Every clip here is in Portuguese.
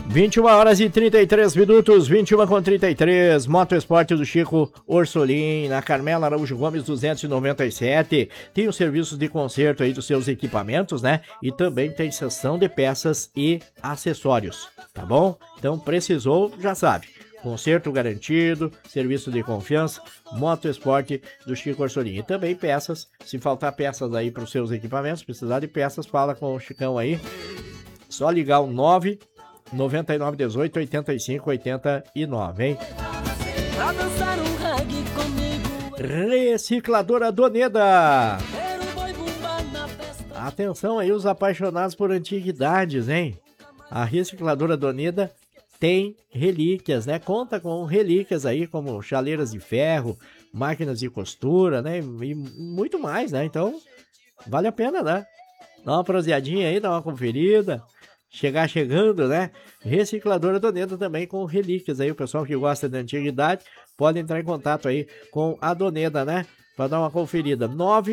21 horas e 33 minutos, 21 com 33, Moto Esporte do Chico Orsolim, na Carmela Araújo Gomes 297, tem os serviços de conserto aí dos seus equipamentos, né? E também tem seção de peças e acessórios, tá bom? Então precisou, já sabe, conserto garantido, serviço de confiança, Moto Esporte do Chico Orsolim. E também peças, se faltar peças aí para os seus equipamentos, precisar de peças, fala com o Chicão aí, só ligar o 9918 85 89, hein? Recicladora Doneda. Atenção aí os apaixonados por antiguidades, hein? A Recicladora Doneda tem relíquias, né? Conta com relíquias aí como chaleiras de ferro, máquinas de costura, né? E muito mais, né? Então, vale a pena, né? Dá uma proseadinha aí, dá uma conferida. Chegando, né? Recicladora Doneda também com relíquias aí. O pessoal que gosta de antiguidade pode entrar em contato aí com a Doneda, né? Para dar uma conferida.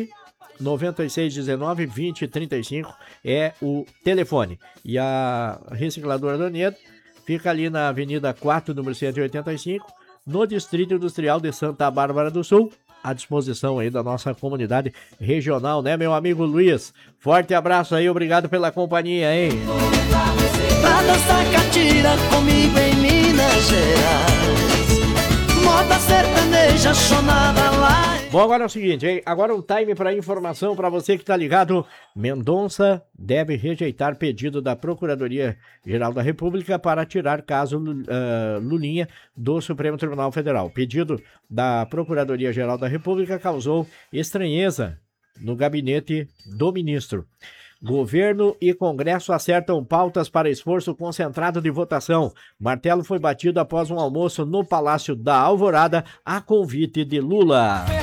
99619 2035 é o telefone. E a Recicladora Doneda fica ali na Avenida 4, número 185, no Distrito Industrial de Santa Bárbara do Sul, à disposição aí da nossa comunidade regional, né, meu amigo Luiz? Forte abraço aí, obrigado pela companhia, hein? Pra dançar catira comigo em Minas Gerais, moda sertaneja, chonada lá. Bom, agora é o seguinte, hein? Agora um time para informação para você que tá ligado. Mendonça deve rejeitar pedido da Procuradoria-Geral da República para tirar caso Lulinha do Supremo Tribunal Federal. Pedido da Procuradoria-Geral da República causou estranheza no gabinete do ministro. Governo e Congresso acertam pautas para esforço concentrado de votação. Martelo foi batido após um almoço no Palácio da Alvorada a convite de Lula.